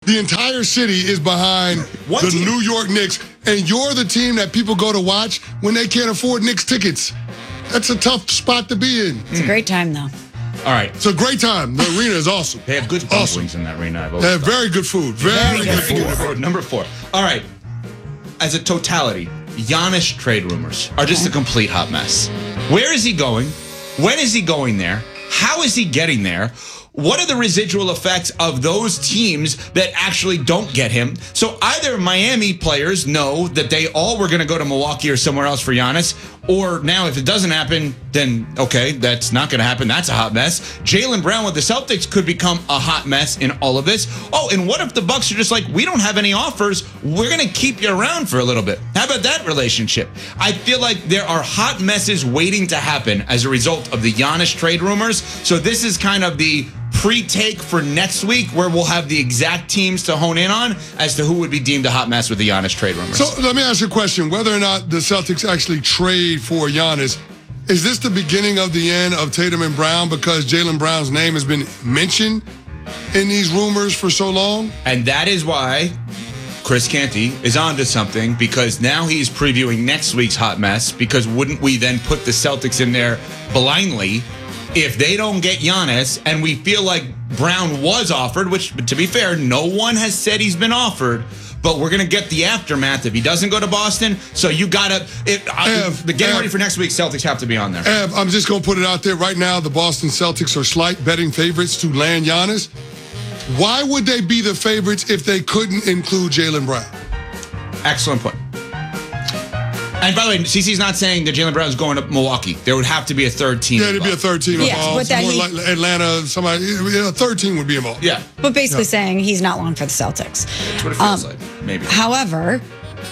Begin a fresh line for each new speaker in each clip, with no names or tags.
The entire city is behind the New York Knicks, and you're the team that people go to watch when they can't afford Knicks tickets. That's a tough spot to be in.
It's a great time, though.
All right.
It's a great time. The arena is awesome.
They have good dumplings in that arena.
They have very good food. Very good food.
Number 4. All right. As a totality, Giannis trade rumors are just a complete hot mess. Where is he going? When is he going there? How is he getting there? What are the residual effects of those teams that actually don't get him? So either Miami players know that they all were going to go to Milwaukee or somewhere else for Giannis, or now if it doesn't happen, then okay, that's not going to happen. That's a hot mess. Jaylen Brown with the Celtics could become a hot mess in all of this. Oh, and what if the Bucks are just like, we don't have any offers. We're going to keep you around for a little bit. How about that relationship? I feel like there are hot messes waiting to happen as a result of the Giannis trade rumors. So this is kind of the pre-take for next week where we'll have the exact teams to hone in on as to who would be deemed a hot mess with the Giannis trade rumors.
So let me ask you a question. Whether or not the Celtics actually trade for Giannis, is this the beginning of the end of Tatum and Brown because Jaylen Brown's name has been mentioned in these rumors for so long?
And that is why Chris Canty is onto something, because now he's previewing next week's hot mess, because wouldn't we then put the Celtics in there blindly if they don't get Giannis, and we feel like Brown was offered, which, to be fair, no one has said he's been offered, but we're going to get the aftermath if he doesn't go to Boston. So you got to, getting ready for next week, Celtics have to be on there.
I'm just going to put it out there right now. The Boston Celtics are slight betting favorites to land Giannis. Why would they be the favorites if they couldn't include Jaylen Brown?
Excellent point. And by the way, CC's not saying that Jaylen Brown's going to Milwaukee. There would have to be a third team.
Yeah, there'd be a third team involved. Like Atlanta, somebody, a third team would be involved.
Yeah.
But basically saying he's not long for the Celtics.
That's what it feels like, maybe.
However,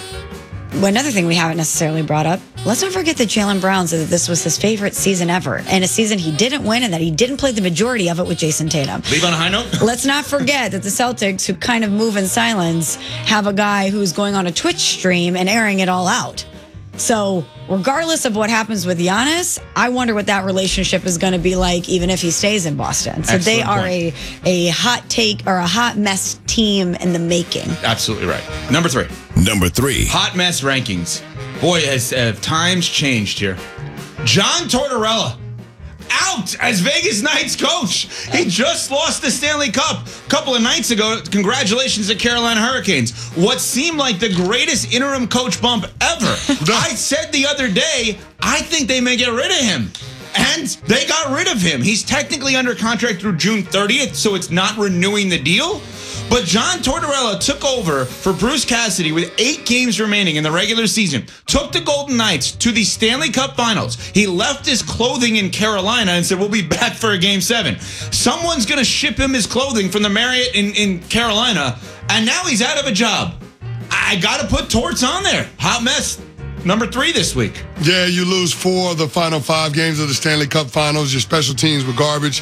another thing we haven't necessarily brought up, let's not forget that Jaylen Brown said that this was his favorite season ever, and a season he didn't win, and that he didn't play the majority of it with Jason Tatum.
Leave on a high note?
Let's not forget that the Celtics, who kind of move in silence, have a guy who's going on a Twitch stream and airing it all out. So regardless of what happens with Giannis, I wonder what that relationship is going to be like even if he stays in Boston. So they are a hot take or a hot mess team in the making.
Absolutely right. Number 3. Hot mess rankings. Boy, has times changed here. John Tortorella out as Vegas Knights coach. He just lost the Stanley Cup a couple of nights ago. Congratulations to Carolina Hurricanes. What seemed like the greatest interim coach bump ever. I said the other day, I think they may get rid of him. And they got rid of him. He's technically under contract through June 30th, so it's not renewing the deal. But John Tortorella took over for Bruce Cassidy with 8 games remaining in the regular season, took the Golden Knights to the Stanley Cup Finals. He left his clothing in Carolina and said, we'll be back for a Game 7. Someone's going to ship him his clothing from the Marriott in Carolina, and now he's out of a job. I got to put Torts on there. Hot mess. Number 3 this week.
Yeah, you lose 4 of the final 5 games of the Stanley Cup Finals. Your special teams were garbage.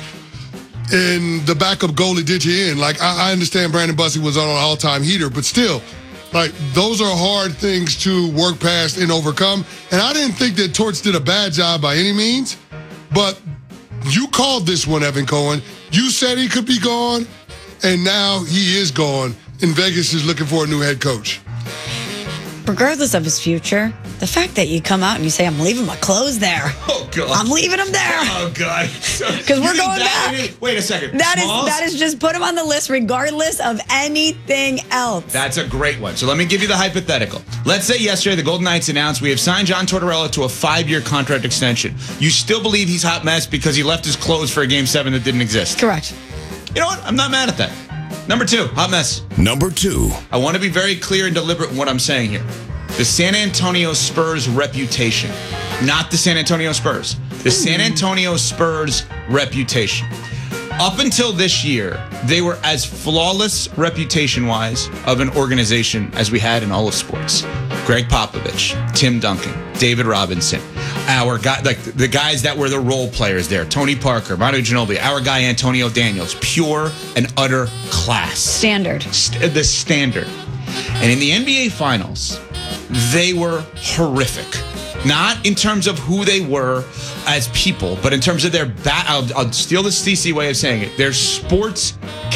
And the backup goalie did you in. Like, I understand Brandon Bussey was on an all-time heater, but still, like, those are hard things to work past and overcome. And I didn't think that Torts did a bad job by any means, but you called this one, Evan Cohen. You said he could be gone, and now he is gone, and Vegas is looking for a new head coach.
Regardless of his future, the fact that you come out and you say, I'm leaving my clothes there.
Oh, God.
I'm leaving them there.
Oh, God.
Because we're going back.
Wait a second.
That is just put him on the list regardless of anything else.
That's a great one. So let me give you the hypothetical. Let's say yesterday the Golden Knights announced we have signed John Tortorella to a 5-year contract extension. You still believe he's hot mess because he left his clothes for a Game 7 that didn't exist?
Correct.
You know what? I'm not mad at that. Number 2, hot mess.
Number 2.
I want to be very clear and deliberate in what I'm saying here. The San Antonio Spurs reputation, not the San Antonio Spurs. The San Antonio Spurs reputation. Up until this year, they were as flawless reputation-wise of an organization as we had in all of sports. Greg Popovich, Tim Duncan, David Robinson, our guy, like the guys that were the role players there, Tony Parker, Manu Ginobili, our guy Antonio Daniels, pure and utter class.
Standard.
The standard. And in the NBA Finals, they were horrific. Not in terms of who they were as people, but in terms of their I'll steal the CC way of saying it. Their sports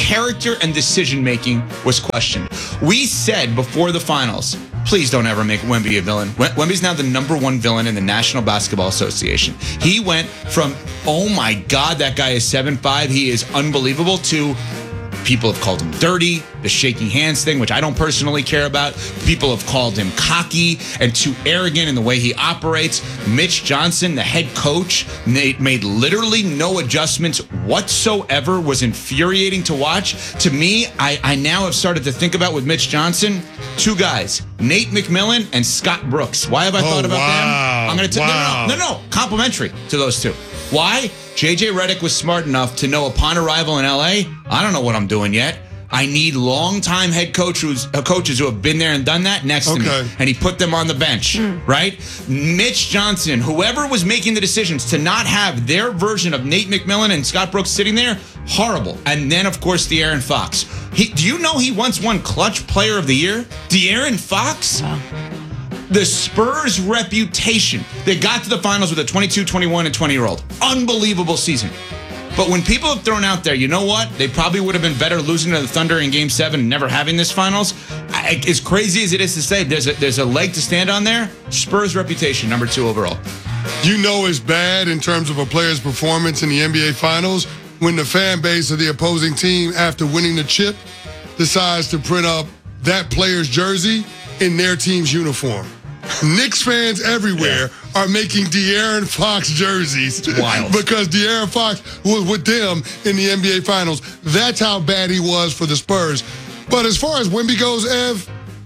character and decision-making was questioned. We said before the finals, please don't ever make Wemby a villain. Wemby's now the #1 villain in the National Basketball Association. He went from, oh my God, that guy is 7'5", he is unbelievable, to people have called him dirty, the shaking hands thing, which I don't personally care about. People have called him cocky and too arrogant in the way he operates. Mitch Johnson, the head coach, made literally no adjustments whatsoever, was infuriating to watch. To me, I now have started to think about with Mitch Johnson, two guys, Nate McMillan and Scott Brooks. Why have I thought about them? I'm going to tell no, complimentary to those two. Why? JJ Redick was smart enough to know upon arrival in LA, I don't know what I'm doing yet. I need longtime head coaches who have been there and done that next to me. And he put them on the bench, right? Mitch Johnson, whoever was making the decisions to not have their version of Nate McMillan and Scott Brooks sitting there, horrible. And then, of course, De'Aaron Fox. Do you know he once won Clutch Player of the Year? De'Aaron Fox? Wow. The Spurs' reputation. They got to the finals with a 22, 21, and 20-year-old. Unbelievable season. But when people have thrown out there, you know what? They probably would have been better losing to the Thunder in Game 7 and never having this finals. As crazy as it is to say, there's a leg to stand on there. Spurs' reputation, #2 overall.
You know it's bad in terms of a player's performance in the NBA Finals when the fan base of the opposing team, after winning the chip, decides to print up that player's jersey in their team's uniform. Knicks fans everywhere are making De'Aaron Fox jerseys.
Wild.
Because De'Aaron Fox was with them in the NBA Finals. That's how bad he was for the Spurs. But as far as Wemby goes, Ev,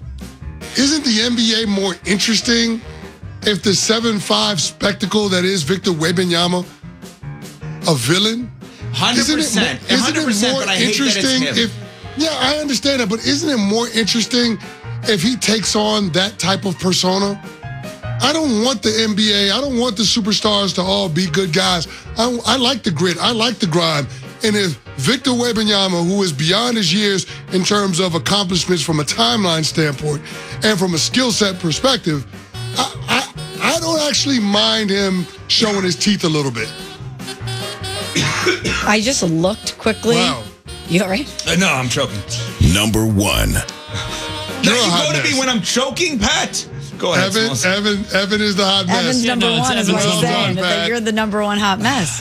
isn't the NBA more interesting if the 7'5" spectacle that is Victor Wembanyama a villain?
100%. 100%, but I hate that it's him.
Yeah, I understand that, but isn't it more interesting if he takes on that type of persona? I don't want the NBA, I don't want the superstars to all be good guys. I like the grit, I like the grind. And if Victor Wembanyama, who is beyond his years in terms of accomplishments from a timeline standpoint and from a skill set perspective, I don't actually mind him showing his teeth a little bit.
I just looked quickly.
Wow.
You all right?
No, I'm choking.
#1.
Now you go to me when I'm choking, Pat. Go ahead.
Evan is the hot mess.
Evan's #1 is what he's saying.
Pat.
You're the #1 hot mess.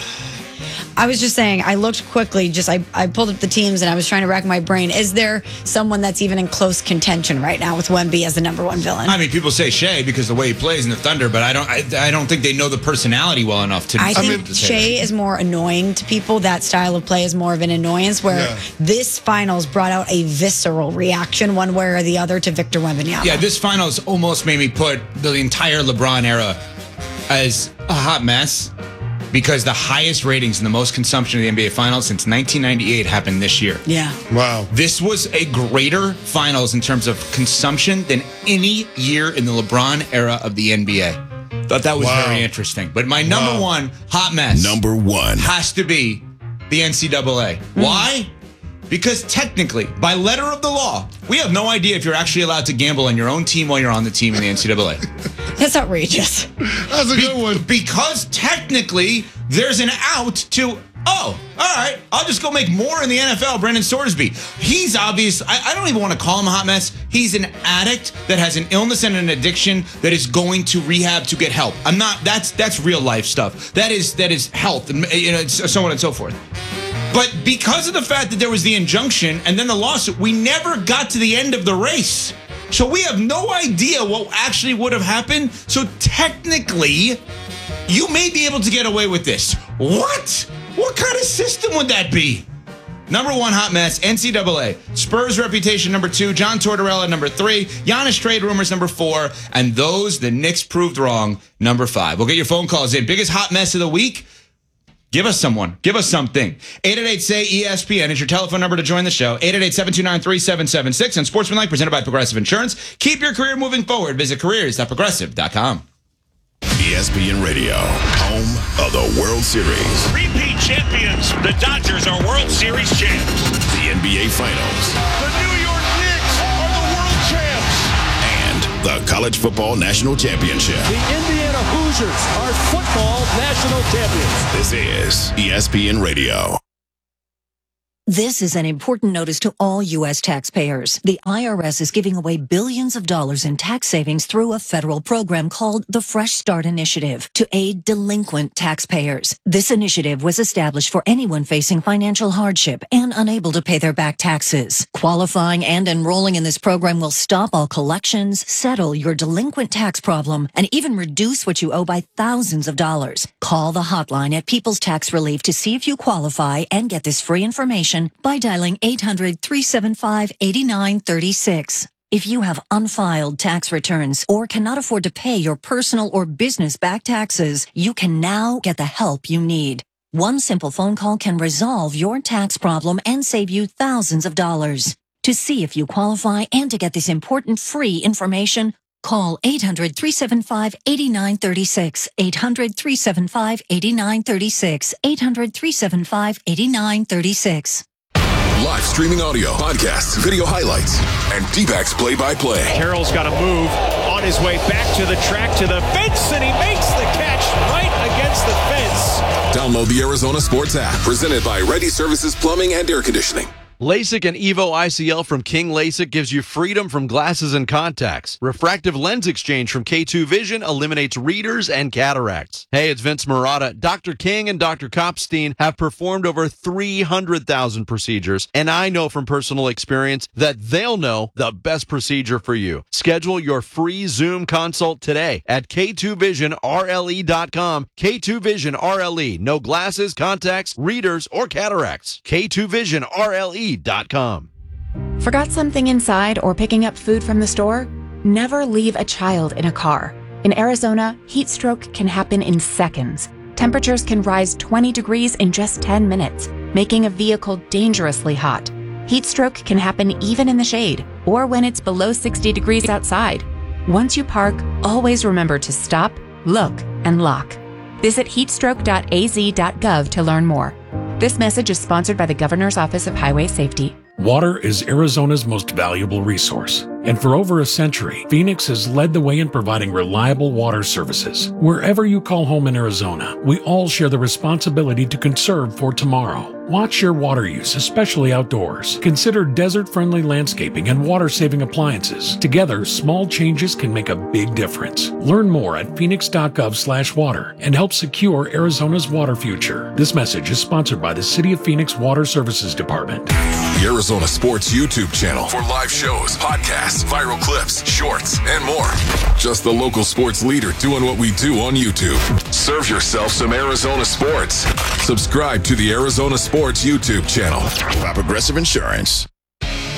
I was just saying, I looked quickly, I pulled up the teams and I was trying to rack my brain. Is there someone that's even in close contention right now with Wemby as the #1 villain?
I mean, people say Shea because the way he plays in the Thunder, but I don't think they know the personality well enough to.
I think Shea is more annoying to people. That style of play is more of an annoyance, where this finals brought out a visceral reaction one way or the other to Victor Wembanyama.
Yeah, this finals almost made me put the entire LeBron era as a hot mess, because the highest ratings and the most consumption of the NBA Finals since 1998 happened this year.
Yeah.
Wow.
This was a greater finals in terms of consumption than any year in the LeBron era of the NBA. Thought that was very interesting. But my #1 hot mess
#1
has to be the NCAA. Why? Because technically, by letter of the law, we have no idea if you're actually allowed to gamble on your own team while you're on the team in the NCAA.
That's outrageous.
That's a good one.
Because technically, there's an out to, all right, I'll just go make more in the NFL, Brendan Sorsby. He's obvious. I don't even want to call him a hot mess. He's an addict that has an illness and an addiction that is going to rehab to get help. That's real life stuff. That is health and so on and so forth. But because of the fact that there was the injunction and then the lawsuit, we never got to the end of the race. So we have no idea what actually would have happened. So technically, you may be able to get away with this. What? What kind of system would that be? #1 hot mess, NCAA. Spurs reputation #2. John Tortorella #3. Giannis trade rumors #4. And those the Knicks proved wrong #5. We'll get your phone calls in. Biggest hot mess of the week? Give us someone. Give us something. 888-SAY-ESPN is your telephone number to join the show. 888-729-3776. And Sportsmanlike, presented by Progressive Insurance. Keep your career moving forward. Visit careers.progressive.com.
ESPN Radio, home of the World Series.
Repeat champions. The Dodgers are World Series champs.
The NBA Finals.
The New York Knicks are the world champs.
And the College Football National Championship.
The Indiana Hoosiers are football national champions.
This is ESPN Radio.
This is an important notice to all U.S. taxpayers. The IRS is giving away billions of dollars in tax savings through a federal program called the Fresh Start Initiative to aid delinquent taxpayers. This initiative was established for anyone facing financial hardship and unable to pay their back taxes. Qualifying and enrolling in this program will stop all collections, settle your delinquent tax problem, and even reduce what you owe by thousands of dollars. Call the hotline at People's Tax Relief to see if you qualify and get this free information by dialing 800-375-8936. If you have unfiled tax returns or cannot afford to pay your personal or business back taxes, you can now get the help you need. One simple phone call can resolve your tax problem and save you thousands of dollars. To see if you qualify and to get this important free information, call 800-375-8936, 800-375-8936, 800-375-8936.
Live streaming audio, podcasts, video highlights, and D-backs play-by-play.
Carroll's got to move on his way back to the track, to the fence, and he makes the catch right against the fence.
Download the Arizona Sports app, presented by Ready Services Plumbing and Air Conditioning.
LASIK and EVO ICL from King LASIK gives you freedom from glasses and contacts. Refractive lens exchange from K2 Vision eliminates readers and cataracts. Hey, it's Vince Marotta. Dr. King and Dr. Kopstein have performed over 300,000 procedures, and I know from personal experience that they'll know the best procedure for you. Schedule your free Zoom consult today at K2VisionRLE.com. K2 Vision RLE. No glasses, contacts, readers, or cataracts. K2VisionRLE.com.
Forgot something inside or picking up food from the store? Never leave a child in a car. In Arizona, heat stroke can happen in seconds. Temperatures can rise 20 degrees in just 10 minutes, making a vehicle dangerously hot. Heat stroke can happen even in the shade or when it's below 60 degrees outside. Once you park, always remember to stop, look, and lock. Visit heatstroke.az.gov to learn more. This message is sponsored by the Governor's Office of Highway Safety.
Water is Arizona's most valuable resource, and for over a century, Phoenix has led the way in providing reliable water services. Wherever you call home in Arizona, we all share the responsibility to conserve for tomorrow. Watch your water use, especially outdoors. Consider desert-friendly landscaping and water-saving appliances. Together, small changes can make a big difference. Learn more at phoenix.gov/water and help secure Arizona's water future. This message is sponsored by the City of Phoenix Water Services Department.
The Arizona Sports YouTube channel for live shows, podcasts, viral clips, shorts, and more. Just the local sports leader doing what we do on YouTube. Serve yourself some Arizona sports. Subscribe to the Arizona Sports YouTube channel. By Progressive Insurance.